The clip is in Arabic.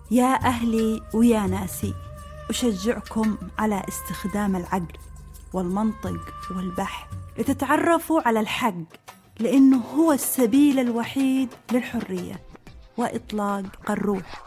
يا أهلي ويا ناسي، أشجعكم على استخدام العقل والمنطق والبحث لتتعرفوا على الحق، لأنه هو السبيل الوحيد للحرية وإطلاق الروح.